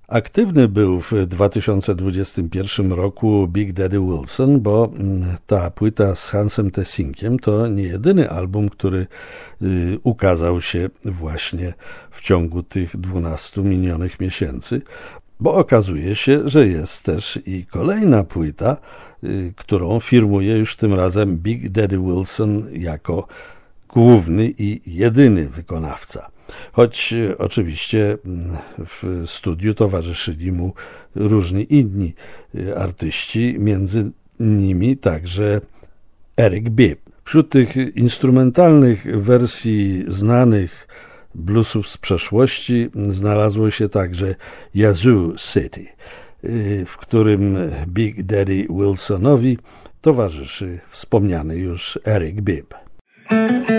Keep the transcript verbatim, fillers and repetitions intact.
Aktywny był w dwa tysiące dwudziestym pierwszym roku Big Daddy Wilson, bo ta płyta z Hansem Tessinkiem to nie jedyny album, który ukazał się właśnie w ciągu tych dwunastu minionych miesięcy, bo okazuje się, że jest też i kolejna płyta, którą firmuje już tym razem Big Daddy Wilson jako główny i jedyny wykonawca. Choć oczywiście w studiu towarzyszyli mu różni inni artyści, między nimi także Eric Bibb. Wśród tych instrumentalnych wersji znanych bluesów z przeszłości znalazło się także Yazoo City, w którym Big Daddy Wilsonowi towarzyszy wspomniany już Eric Bibb.